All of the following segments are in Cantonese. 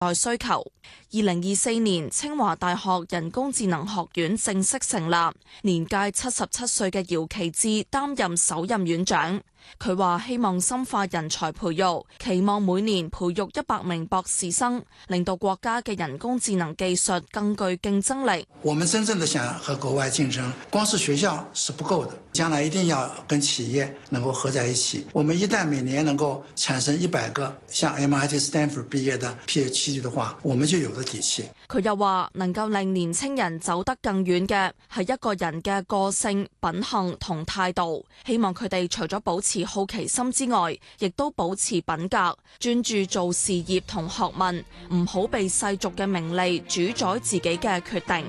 代需求。2024年，清華大學人工智能學院正式成立，年屆77歲嘅姚其智擔任首任院長。佢話希望深化人才培育，期望每年培育100名博士生，令到國家嘅人工智能技術更具競爭力。 我們真正的想和國外競爭，光是學校是不夠的，將來一定要跟企業能夠合在一起。我們一旦每年能夠產生100個像 MIT、Stanford 畢業的 PhD 的話，我們就有了底氣。 佢又話能夠令年輕人走得更遠嘅係一個人嘅個性、品行同態度。希望佢哋除咗保持好奇心之外，亦都保持品格，專注做事業同學問，唔好被世俗嘅名利主宰自己嘅決定。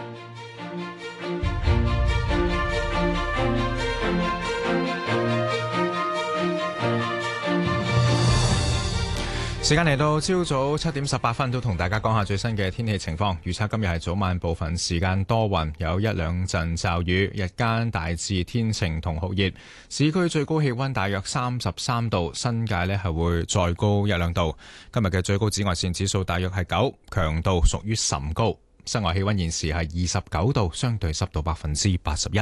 時間嚟到朝早7點18分，都同大家講下最新嘅天氣情況。預測今日係早晚部分時間多雲，有一兩陣驟雨，日間大致天晴同酷熱。市區最高氣溫大約33度，新界呢係會再高一兩度。今日嘅最高紫外線指數大約係9，強度屬於甚高。室外氣溫現時係29度，相對濕度81%。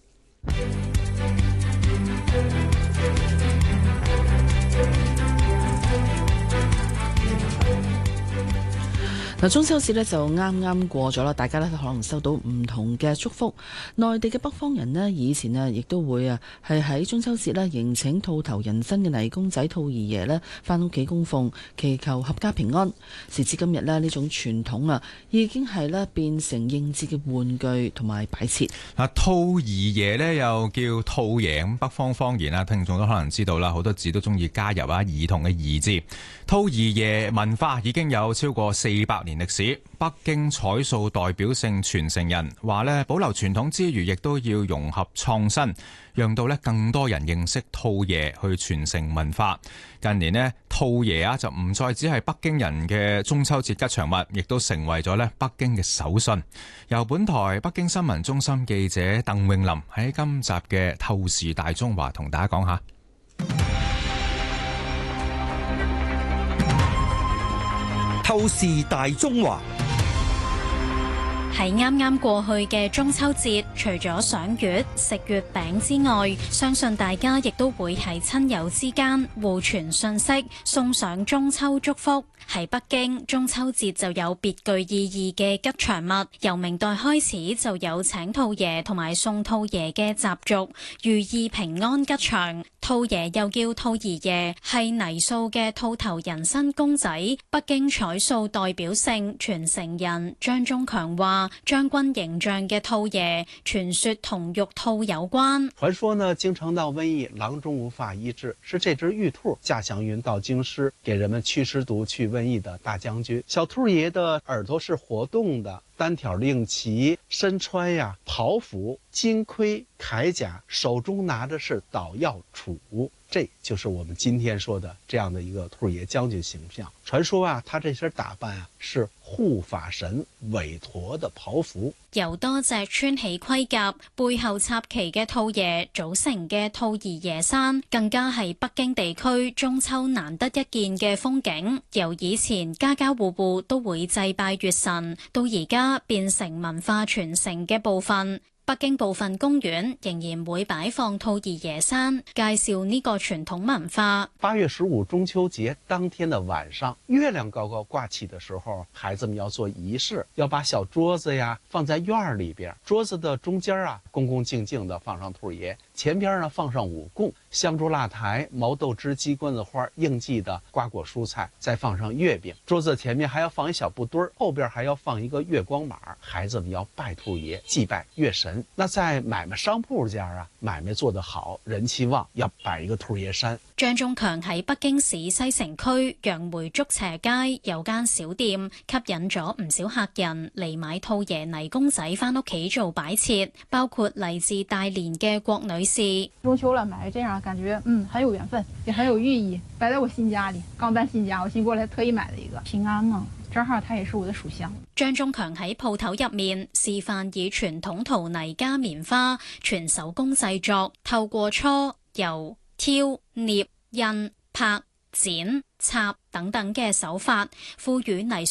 中秋節呢就啱啱過咗啦，大家呢可能收到唔同嘅祝福。內地嘅北方人呢，以前呢亦都會係喺中秋節呢迎請兔頭人身嘅泥公仔兔兒爺呢返屋企供奉，祈求合家平安。時至今日呢，呢種傳統已經係呢變成應節嘅玩具同埋擺設。 兔兒爺呢又叫兔爺，咁北方方言聽眾都可能知道啦，好多字都中意加入兒童嘅兒字。兔兒爺文化已經有超過400年歷史，北京彩塑代表性傳承人話呢，保留傳統之餘，亦都要融合創新，讓到更多人認識兔爺，去傳承文化。近年呢，兔爺就唔再只係北京人嘅中秋節吉祥物，亦都成為咗北京嘅手信。由本台北京新聞中心記者鄧詠琳喺今集嘅透視大中華同大家講下。 透視大中華。 喺啱啱過去嘅中秋節，除咗賞月、食月餅之外，相信大家亦都會喺親友之間互傳信息，送上中秋祝福。喺北京，中秋節就有別具意義嘅吉祥物，由明代開始就有請兔爺同埋送兔爺嘅習俗，寓意平安吉祥。兔爺又叫兔兒爺，係泥塑嘅兔頭人身公仔。北京彩塑代表性傳承人張忠強話，將軍形象嘅兔爺，傳說同玉兔有關。 傳說呢，京城鬧瘟疫，郎中無法醫治，是這隻玉兔駕祥雲到京師，給人們驅屍毒、去瘟疫的大將軍。小兔爺的耳朵是活動的，單挑令旗，身穿袍服、金盔、鎧甲，手中拿的是搗藥杵，這就是我們今天說的這樣的一個兔爺將軍形象。傳說他這身打扮是護法神韋陀的袍服。 由多隻穿起盔甲、背後插旗嘅兔爺組成嘅兔兒爺山，更加係北京地區中秋難得一見嘅風景。由以前家家戶戶都會祭拜月神，到而家變成文化傳承嘅部分。北京部分公園仍然會擺放兔兒爺山，介紹呢個傳統文化。 8月15中秋節當天的晚上，月亮高高掛起的時候，孩子們要做儀式，要把小桌子放在院裏邊，桌子的中間恭恭敬敬地放上兔爺，前邊呢放上五供、香燭蠟台、毛豆枝、雞冠子花、應季的瓜果蔬菜，再放上月餅。桌子前面還要放一小布堆兒，後邊還要放一個月光馬。孩子們要拜兔爺，祭拜月神。那在買賣商鋪家買賣做得好，人氣旺，要擺一個兔爺山。 張忠強喺北京市西城區楊梅竹斜街有間小店，吸引咗唔少客人嚟買兔爺泥公仔返屋企做擺設，包括嚟自大連嘅郭女士。 中秋了，買這樣感覺很有緣分，也很有寓意，擺在我新家裡。剛搬新家，我新過來特意買了一個平安嘛。正好它也是我的屬相。 張忠強喺鋪頭入面示範以傳統陶泥加棉花全手工製作，透過搓、油、挑、捏、印、拍、剪、 插等等嘅手法，賦予泥